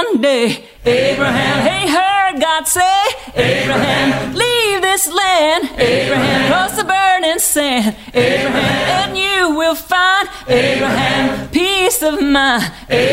one day. Abraham, hey, heard God say, Abraham, leave this land. Abraham, cross the burning sand. Abraham, and you will find, Abraham, peace of mind.